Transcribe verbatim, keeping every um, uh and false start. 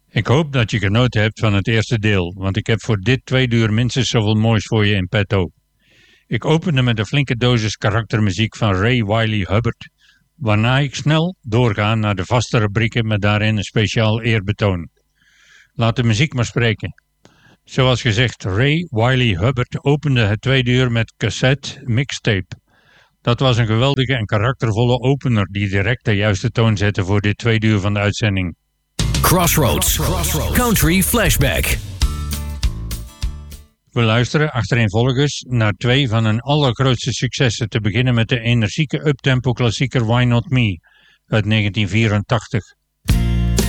Ik hoop dat je genoten hebt van het eerste deel, want ik heb voor dit tweede uur minstens zoveel moois voor je in petto. Ik opende met een flinke dosis karaktermuziek van Ray Wylie Hubbard, waarna ik snel doorga naar de vaste rubrieken met daarin een speciaal eerbetoon. Laat de muziek maar spreken. Zoals gezegd, Ray Wylie Hubbard opende het tweede uur met Cassette Mixtape. Dat was een geweldige en karaktervolle opener die direct de juiste toon zette voor dit tweede uur van de uitzending. Crossroads, Crossroads. Country Flashback. We luisteren achtereenvolgens naar twee van hun allergrootste successen, te beginnen met de energieke uptempo klassieker Why Not Me uit negentien vierentachtig.